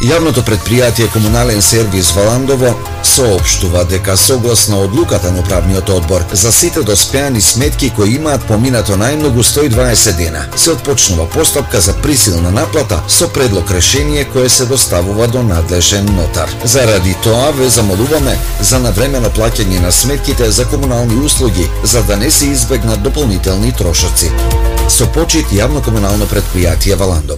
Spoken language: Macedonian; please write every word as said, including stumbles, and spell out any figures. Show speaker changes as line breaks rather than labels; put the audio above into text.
Јавното предпријатие Комунален сервис Валандово соопштува дека согласно одлуката на управниот одбор за сите доспеани сметки кои имаат поминато најмногу сто и дваесет дена, се отпочнува постапка за присилна наплата со предлог решение кое се доставува до надлежен нотар. Заради тоа ве замолуваме за навремено плаќање на сметките за комунални услуги, за да не се избегнат дополнителни трошоци. Со почит, Јавно комунално предпријатие Валандово.